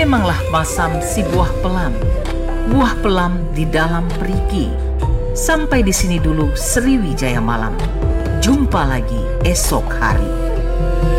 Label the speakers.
Speaker 1: Memanglah masam si buah pelam, buah pelam di dalam perigi. Sampai di sini dulu Sriwijaya Malam. Jumpa lagi esok hari.